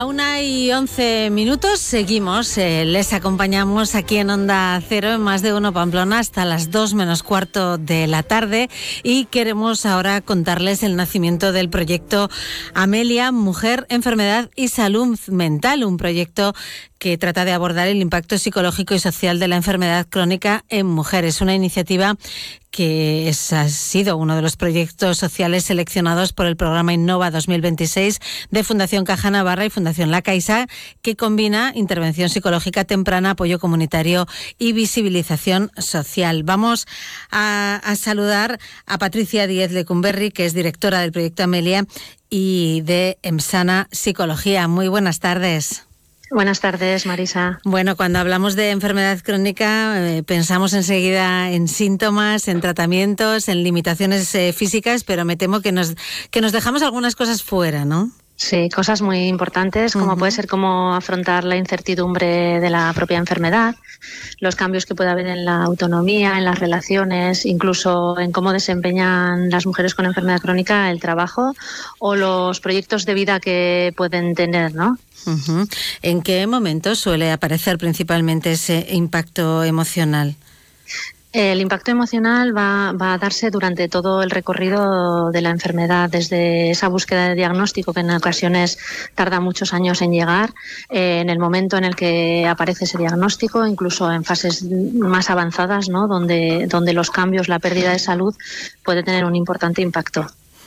1:11, seguimos, les acompañamos aquí en Onda Cero, en Más de Uno Pamplona, hasta las 2 menos cuarto de la tarde, y queremos ahora contarles el nacimiento del proyecto Amelia, Mujer, Enfermedad y Salud Mental, un proyecto que trata de abordar el impacto psicológico y social de la enfermedad crónica en mujeres, una iniciativa que ha sido uno de los proyectos sociales seleccionados por el programa Innova 2026 de Fundación Caja Navarra y Fundación La Caixa, que combina intervención psicológica temprana, apoyo comunitario y visibilización social. Vamos a saludar a Patricia Díez Lecumberri, que es directora del proyecto Amelia y de Emsana Psicología. Muy buenas tardes. Buenas tardes, Marisa. Bueno, cuando hablamos de enfermedad crónica pensamos enseguida en síntomas, en tratamientos, en limitaciones físicas, pero me temo que nos dejamos algunas cosas fuera, ¿no? Sí, cosas muy importantes, como puede ser cómo afrontar la incertidumbre de la propia enfermedad, los cambios que puede haber en la autonomía, en las relaciones, incluso en cómo desempeñan las mujeres con enfermedad crónica el trabajo o los proyectos de vida que pueden tener, ¿no? ¿En qué momento suele aparecer principalmente ese impacto emocional? El impacto emocional va a darse durante todo el recorrido de la enfermedad, desde esa búsqueda de diagnóstico que en ocasiones tarda muchos años en llegar, en el momento en el que aparece ese diagnóstico, incluso en fases más avanzadas, ¿no? donde los cambios, la pérdida de salud puede tener un importante impacto.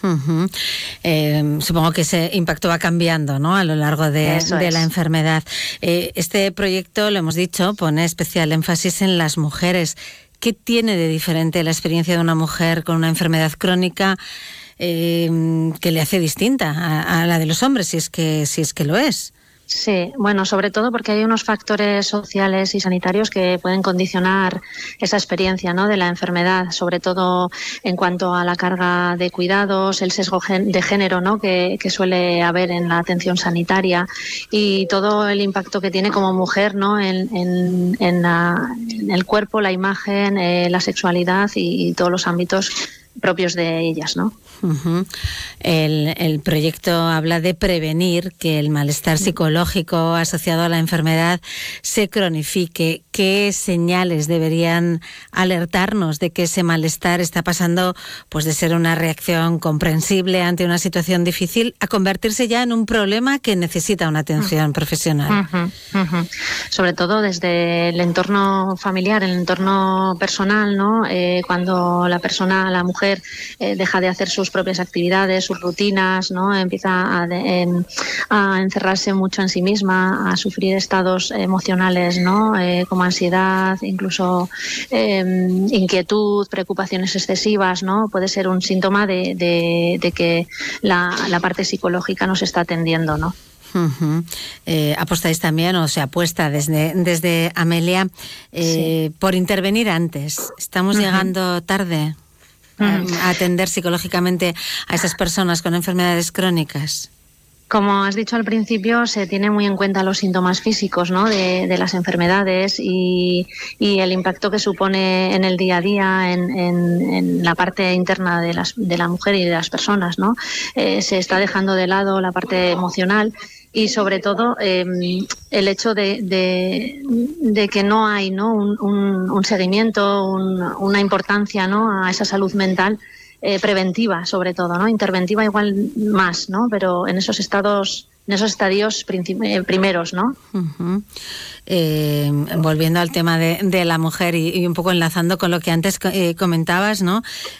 Supongo que ese impacto va cambiando, ¿no?, a lo largo de la enfermedad. Este proyecto, lo hemos dicho, pone especial énfasis en las mujeres. ¿Qué tiene de diferente la experiencia de una mujer con una enfermedad crónica que le hace distinta a la de los hombres, si es que lo es? Sí, bueno, sobre todo porque hay unos factores sociales y sanitarios que pueden condicionar esa experiencia, ¿no?, de la enfermedad, sobre todo en cuanto a la carga de cuidados, el sesgo de género, ¿no?, que suele haber en la atención sanitaria, y todo el impacto que tiene como mujer, ¿no?, en el cuerpo, la imagen, la sexualidad y todos los ámbitos propios de ellas, ¿no? El proyecto habla de prevenir que el malestar psicológico asociado a la enfermedad se cronifique. ¿Qué señales deberían alertarnos de que ese malestar está pasando, pues, de ser una reacción comprensible ante una situación difícil a convertirse ya en un problema que necesita una atención profesional? Sobre todo desde el entorno familiar, el entorno personal, ¿no? Cuando la mujer deja de hacer sus propias actividades, sus rutinas, ¿no? Empieza a encerrarse mucho en sí misma, a sufrir estados emocionales, ¿no? Como ansiedad, incluso inquietud, preocupaciones excesivas, ¿no? Puede ser un síntoma de que la parte psicológica no se está atendiendo, ¿no? Apostáis también, o se apuesta desde Amelia, por intervenir antes. ¿Estamos llegando tarde a atender psicológicamente a esas personas con enfermedades crónicas? Como has dicho al principio, se tiene muy en cuenta los síntomas físicos, ¿no?, de las enfermedades y el impacto que supone en el día a día, en la parte interna de la mujer y de las personas, ¿no? Se está dejando de lado la parte emocional y, sobre todo, el hecho de que no hay, ¿no?, un seguimiento, una importancia, ¿no?, a esa salud mental preventiva, sobre todo, ¿no? Interventiva igual más, ¿no? Pero en esos estadios primeros, ¿no? Volviendo al tema de la mujer y un poco enlazando con lo que antes comentabas, ¿no?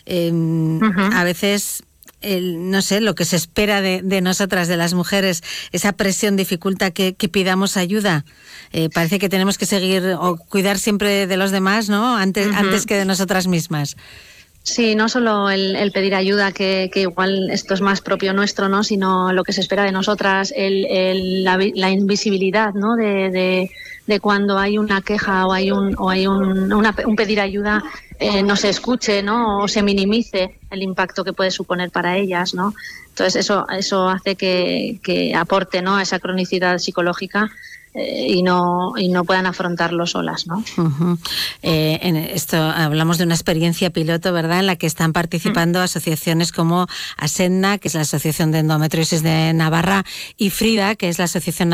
A veces no sé, lo que se espera de nosotras, de las mujeres, esa presión dificulta que pidamos ayuda. Parece que tenemos que seguir o cuidar siempre de los demás, ¿no? Antes que de nosotras mismas. Sí, no solo el pedir ayuda, que igual esto es más propio nuestro, ¿no?, sino lo que se espera de nosotras, la invisibilidad, ¿no?, de de cuando hay una queja o hay un pedir ayuda, no se escuche, ¿no? O se minimice el impacto que puede suponer para ellas, ¿no? Entonces eso hace que aporte, ¿no?, a esa cronicidad psicológica y no puedan afrontarlo solas, ¿no? Uh-huh. En esto hablamos de una experiencia piloto, ¿verdad?, en la que están participando asociaciones como ASENNA, que es la Asociación de Endometriosis de Navarra, y FRIDA, que es la Asociación